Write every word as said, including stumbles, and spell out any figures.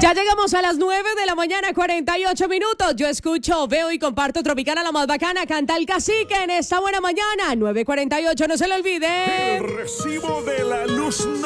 Ya llegamos a las nueve de la mañana, cuarenta y ocho minutos. Yo escucho, veo y comparto Tropicana, la más bacana. Canta el cacique en esta buena mañana. nueve cuarenta y ocho, no se lo olvide. El recibo de la luz